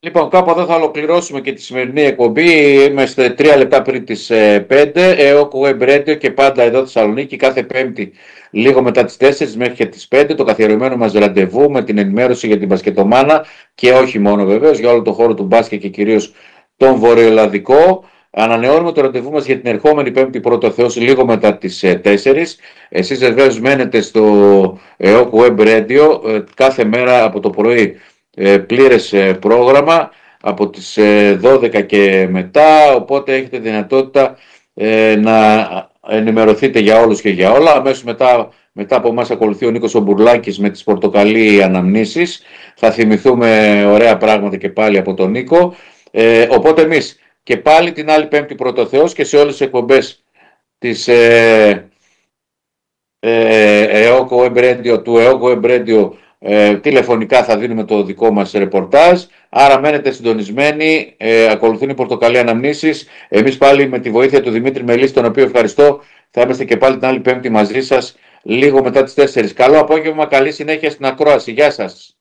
Λοιπόν, κάπου εδώ θα ολοκληρώσουμε και τη σημερινή εκπομπή. Είμαστε 3 λεπτά πριν τις 5. ΕΟΚ Web Radio και πάντα εδώ Θεσσαλονίκη, κάθε Πέμπτη λίγο μετά τις 4 μέχρι και τις 5. Το καθιερωμένο μας ραντεβού με την ενημέρωση για την μπασκετομάνα και όχι μόνο βεβαίως, για όλο το χώρο του μπάσκετ και κυρίως τον βορειοελλαδικό. Ανανεώνουμε το ραντεβού μας για την ερχόμενη Πέμπτη πρώτο Θεός λίγο μετά τις 4. Εσείς βεβαίως μένετε στο ΕΟΚ Web Radio κάθε μέρα από το πρωί. Πλήρες πρόγραμμα από τις 12 και μετά, οπότε έχετε δυνατότητα να ενημερωθείτε για όλους και για όλα. Αμέσως μετά από εμάς ακολουθεί ο Νίκος Ομπουρλάκης με τις πορτοκαλί αναμνήσεις. Θα θυμηθούμε ωραία πράγματα και πάλι από τον Νίκο. Οπότε εμείς και πάλι την άλλη Πέμπτη πρώτο Θεός και σε όλες τις εκπομπές της ΕΟΚ Web Radio, του ΕΟΚ Web Radio, τηλεφωνικά θα δίνουμε το δικό μας ρεπορτάζ. Άρα μένετε συντονισμένοι, ακολουθούν οι πορτοκαλί αναμνήσεις. Εμείς πάλι με τη βοήθεια του Δημήτρη Μελής, τον οποίο ευχαριστώ, θα είμαστε και πάλι την άλλη Πέμπτη μαζί σας λίγο μετά τις 4. Καλό απόγευμα, καλή συνέχεια στην ακρόαση. Γεια σας.